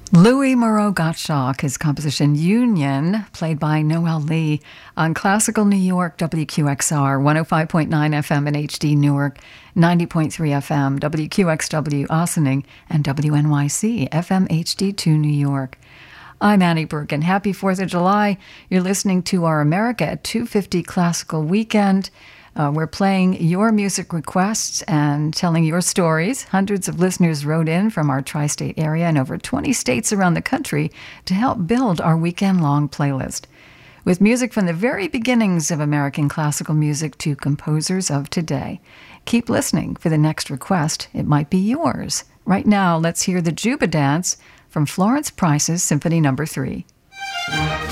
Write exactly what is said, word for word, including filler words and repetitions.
Louis Moreau Gottschalk, his composition Union, played by Noel Lee on Classical New York, W Q X R, one oh five point nine F M in H D Newark, ninety point three F M, W Q X W Ossining, and W N Y C, F M H D two New York. I'm Annie Burke, and happy fourth of July. You're listening to our America at two fifty Classical Weekend. Uh, we're playing your music requests and telling your stories. Hundreds of listeners wrote in from our tri-state area and over twenty states around the country to help build our weekend-long playlist. With music from the very beginnings of American classical music to composers of today. Keep listening for the next request. It might be yours. Right now, let's hear the Juba Dance from Florence Price's Symphony Number three.